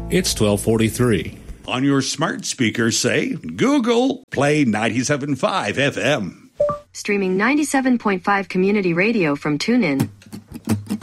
It's 1243. On your smart speaker, say, Google, play 97.5 FM. Streaming 97.5 community radio from TuneIn.